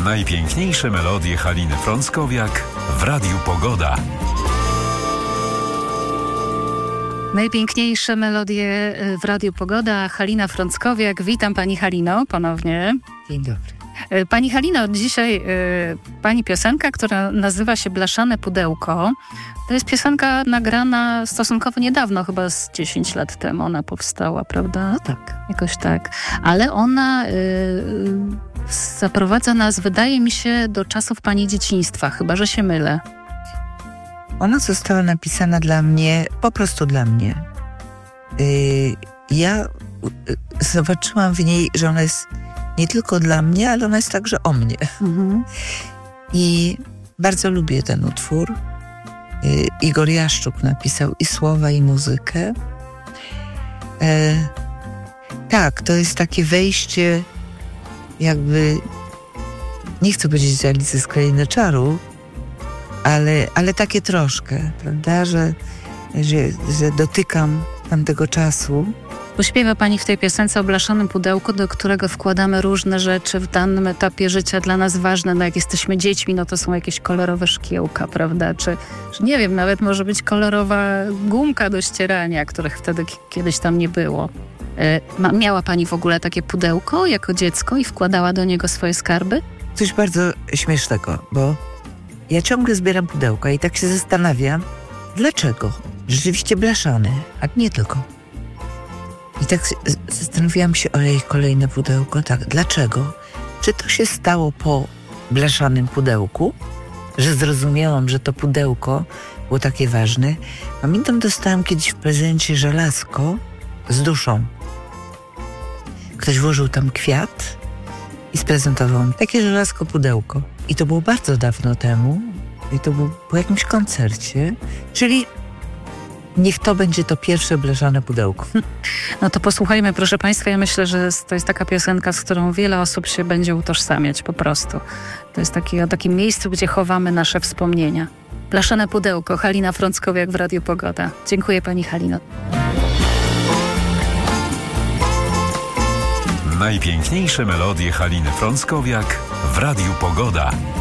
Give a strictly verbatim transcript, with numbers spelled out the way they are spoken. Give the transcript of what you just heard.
Najpiękniejsze melodie Haliny Frąckowiak w Radiu Pogoda. Najpiękniejsze melodie w Radiu Pogoda. Halina Frąckowiak. Witam Pani Halino ponownie. Dzień dobry. Pani Halino, dzisiaj y, Pani piosenka, która nazywa się Blaszane Pudełko. To jest piosenka nagrana stosunkowo niedawno, chyba z dziesięć lat temu ona powstała, prawda? No tak. Jakoś tak. Ale ona y, zaprowadza nas, wydaje mi się, do czasów Pani dzieciństwa, chyba że się mylę. Ona została napisana dla mnie, po prostu dla mnie. Yy, ja yy, zobaczyłam w niej, że ona jest nie tylko dla mnie, ale ona jest także o mnie. Mhm. I bardzo lubię ten utwór. Yy, Igor Jaszczuk napisał i słowa, i muzykę. Yy, tak, to jest takie wejście jakby, nie chcę powiedzieć z Alicji z Krainy Czaru, Ale, ale takie troszkę, prawda, że, że, że dotykam tamtego czasu. Śpiewa Pani w tej piosence o blaszanym pudełku, do którego wkładamy różne rzeczy w danym etapie życia dla nas ważne. No jak jesteśmy dziećmi, no to są jakieś kolorowe szkiełka, prawda? Czy, czy nie wiem, nawet może być kolorowa gumka do ścierania, których wtedy k- kiedyś tam nie było. E, ma, miała Pani w ogóle takie pudełko jako dziecko i wkładała do niego swoje skarby? Coś bardzo śmiesznego, bo ja ciągle zbieram pudełka i tak się zastanawiam, dlaczego? Rzeczywiście blaszany, a nie tylko. I tak zastanawiałam się, ojej, kolejne pudełko, tak, dlaczego? Czy to się stało po blaszanym pudełku, że zrozumiałam, że to pudełko było takie ważne? Pamiętam, dostałam kiedyś w prezencie żelazko z duszą. Ktoś włożył tam kwiat i sprezentował mi takie żelazko pudełko. I to było bardzo dawno temu. I to było po jakimś koncercie. Czyli niech to będzie to pierwsze blaszane pudełko. No to posłuchajmy, proszę Państwa. Ja myślę, że to jest taka piosenka, z którą wiele osób się będzie utożsamiać po prostu. To jest taki, o takim miejscu, gdzie chowamy nasze wspomnienia. Blaszane pudełko. Halina Frąckowiak w Radiu Pogoda. Dziękuję Pani Halino. Najpiękniejsze melodie Haliny Frąckowiak w Radiu Pogoda.